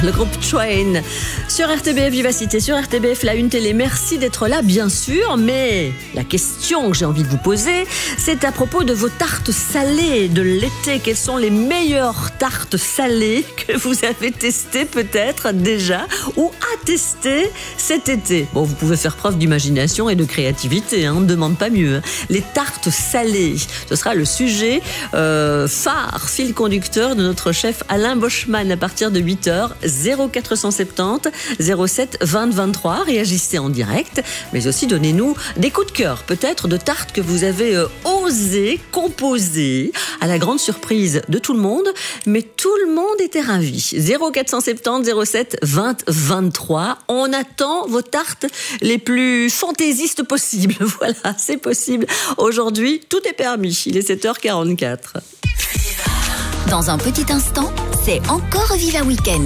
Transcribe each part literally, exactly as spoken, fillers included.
Le groupe Train sur R T B F Vivacité, sur R T B F La Une Télé. Merci d'être là, bien sûr, mais la question que j'ai envie de vous poser, c'est à propos de vos tartes salées de l'été. Quelles sont les meilleures tartes salées que vous avez testées peut-être déjà ou à tester cet été? Bon, vous pouvez faire preuve d'imagination et de créativité, hein, on ne demande pas mieux. Hein. Les tartes salées, ce sera le sujet euh, phare, fil conducteur de notre chef Alain Boschman à partir de huit heures. zéro quatre cent soixante-dix zéro sept vingt vingt-trois. Réagissez en direct, mais aussi donnez-nous des coups de cœur, peut-être de tartes que vous avez euh, osé composer à la grande surprise de tout le monde, mais tout le monde était ravi. zéro quatre cent soixante-dix zéro sept vingt vingt-trois. On attend vos tartes les plus fantaisistes possibles. Voilà, c'est possible. Aujourd'hui, tout est permis. Il est sept heures quarante-quatre. Dans un petit instant, c'est encore Viva Weekend.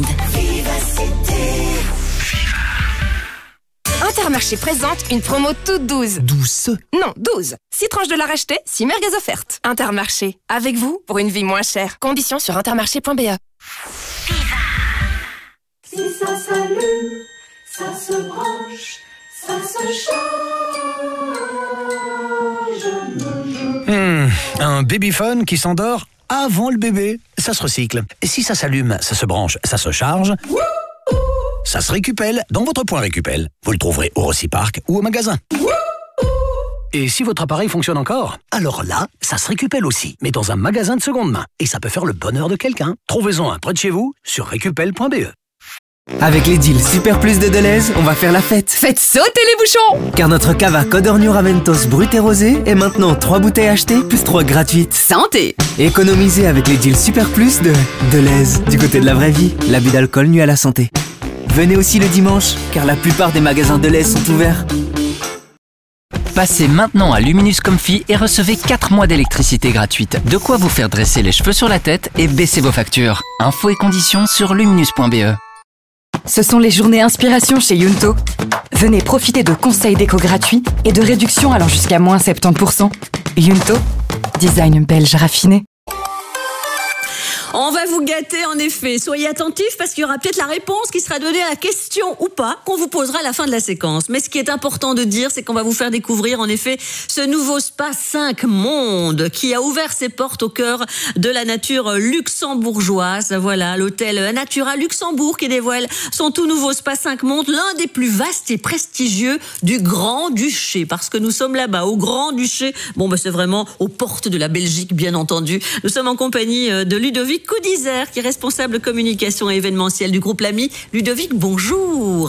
Intermarché présente une promo toute douce. Douce? Non, douze. six tranches de la racheter, six merguez offertes. Intermarché, avec vous pour une vie moins chère. Conditions sur intermarché point b e. Si ça s'allume, ça se branche, ça se charge. Mmh, un babyphone qui s'endort avant le bébé, ça se recycle. Et si ça s'allume, ça se branche, ça se charge, ça se récupelle dans votre point Récupel. Vous le trouverez au Reciparc ou au magasin. Et si votre appareil fonctionne encore, alors là, ça se récupelle aussi, mais dans un magasin de seconde main. Et ça peut faire le bonheur de quelqu'un. Trouvez-en un près de chez vous sur récupel point b e. Avec les deals Super Plus de Deleuze, on va faire la fête. Faites sauter les bouchons! Car notre cava Codorniu Raventos brut et rosé est maintenant trois bouteilles achetées plus trois gratuites. Santé! Économisez avec les deals Super Plus de Deleuze. Du côté de la vraie vie, l'abus d'alcool nuit à la santé. Venez aussi le dimanche, car la plupart des magasins Deleuze sont ouverts. Passez maintenant à Luminus Comfy et recevez quatre mois d'électricité gratuite. De quoi vous faire dresser les cheveux sur la tête et baisser vos factures. Infos et conditions sur luminus point b e. Ce sont les journées inspiration chez Yunto. Venez profiter de conseils déco gratuits et de réductions allant jusqu'à moins soixante-dix pour cent. Yunto, design belge raffiné. On va vous gâter en effet. Soyez attentifs parce qu'il y aura peut-être la réponse qui sera donnée à la question ou pas qu'on vous posera à la fin de la séquence. Mais ce qui est important de dire, c'est qu'on va vous faire découvrir en effet ce nouveau spa cinq Mondes qui a ouvert ses portes au cœur de la nature luxembourgeoise. Voilà, l'hôtel Natura Luxembourg qui dévoile son tout nouveau spa cinq Mondes, l'un des plus vastes et prestigieux du Grand-Duché. Parce que nous sommes là-bas, au Grand-Duché. Bon, ben c'est vraiment aux portes de la Belgique, bien entendu. Nous sommes en compagnie de Ludovic Coudizer, qui est responsable communication et événementiel du groupe L'Ami. Ludovic, bonjour.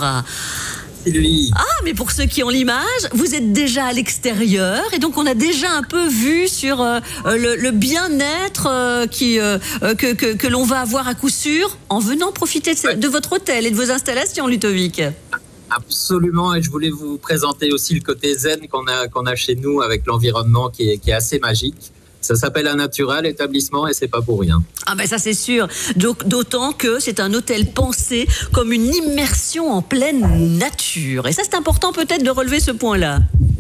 Sylvie. Ah, mais pour ceux qui ont l'image, vous êtes déjà à l'extérieur et donc on a déjà un peu vu sur euh, le, le bien-être euh, qui euh, que, que, que l'on va avoir à coup sûr en venant profiter de, ouais. de votre hôtel et de vos installations, Ludovic. Absolument, et je voulais vous présenter aussi le côté zen qu'on a, qu'on a chez nous avec l'environnement qui est, qui est assez magique. Ça s'appelle un Natura, l'établissement, et c'est pas pour rien. Ah ben ça c'est sûr. Donc d'autant que c'est un hôtel pensé comme une immersion en pleine nature. Et ça c'est important peut-être de relever ce point-là.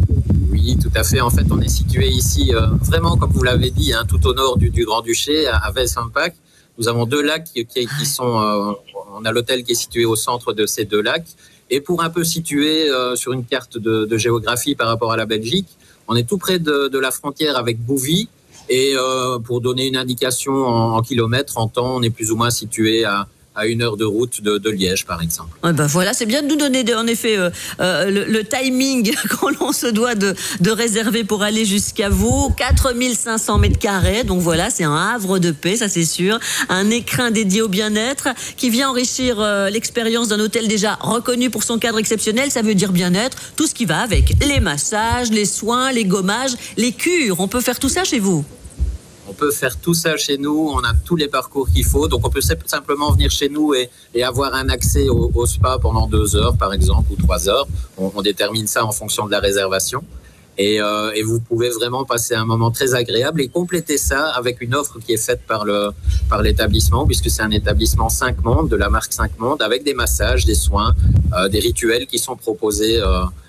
Oui, tout à fait. En fait, on est situé ici, euh, vraiment comme vous l'avez dit, hein, tout au nord du, du Grand-Duché, à Wels-Sampac. Nous avons deux lacs qui, qui, qui sont... Euh, on a l'hôtel qui est situé au centre de ces deux lacs. Et pour un peu situer euh, sur une carte de, de géographie par rapport à la Belgique, on est tout près de, de la frontière avec Bouvie. Et euh, pour donner une indication en, en kilomètres, en temps, on est plus ou moins situé à, à une heure de route de, de Liège, par exemple. Ouais, ben voilà, c'est bien de nous donner en effet euh, euh, le, le timing qu'on se doit de, de réserver pour aller jusqu'à vous. quatre mille cinq cents mètres carrés, donc voilà, c'est un havre de paix, ça c'est sûr. Un écrin dédié au bien-être qui vient enrichir euh, l'expérience d'un hôtel déjà reconnu pour son cadre exceptionnel. Ça veut dire bien-être, tout ce qui va avec. Les massages, les soins, les gommages, les cures. On peut faire tout ça chez vous? On peut faire tout ça chez nous, on a tous les parcours qu'il faut. Donc on peut simplement venir chez nous et, et avoir un accès au, au spa pendant deux heures par exemple ou trois heures. On, on détermine ça en fonction de la réservation. Et, euh, et vous pouvez vraiment passer un moment très agréable et compléter ça avec une offre qui est faite par le par l'établissement, puisque c'est un établissement cinq Mondes, de la marque cinq Mondes, avec des massages, des soins, euh, des rituels qui sont proposés euh,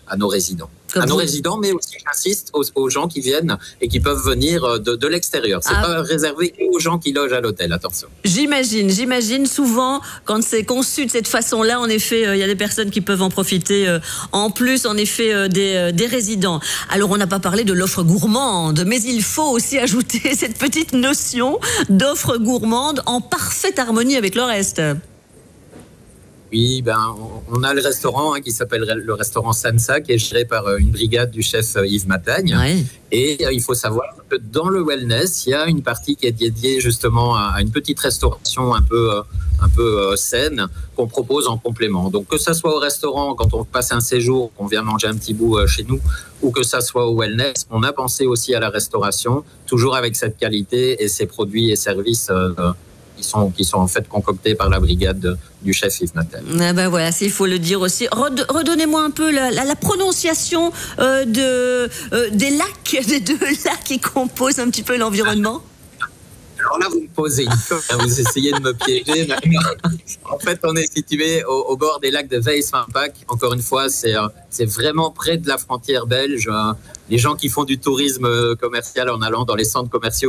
à nos résidents. Comme à nos vous. résidents, mais aussi, j'insiste, aux, aux gens qui viennent et qui peuvent venir de, de l'extérieur. C'est Ah. pas réservé aux gens qui logent à l'hôtel, attention. J'imagine, j'imagine souvent quand c'est conçu de cette façon-là, en effet, il euh, y a des personnes qui peuvent en profiter. Euh, en plus, en effet, euh, des, euh, des résidents. Alors, on n'a pas parlé de l'offre gourmande, mais il faut aussi ajouter cette petite notion d'offre gourmande en parfaite harmonie avec le reste. Oui, ben, on a le restaurant hein, qui s'appelle le restaurant Sansa, qui est géré par euh, une brigade du chef euh, Yves Matagne. Ouais. Et euh, il faut savoir que dans le wellness, il y a une partie qui est dédiée justement à, à une petite restauration un peu, euh, un peu euh, saine qu'on propose en complément. Donc que ça soit au restaurant, quand on passe un séjour, qu'on vient manger un petit bout euh, chez nous, ou que ça soit au wellness, on a pensé aussi à la restauration, toujours avec cette qualité et ces produits et services euh, qui sont, qui sont en fait concoctés par la brigade de, du chef Yves Matagne. Ah ben voilà, il faut le dire aussi. Red- redonnez-moi un peu la, la, la prononciation euh, de, euh, des lacs, des deux lacs qui composent un petit peu l'environnement. Alors là, vous me posez une colle, hein, vous essayez de me piéger. En fait, on est situé au, au bord des lacs de Weissenbach. Encore une fois, c'est euh, c'est vraiment près de la frontière belge. Les gens qui font du tourisme commercial en allant dans les centres commerciaux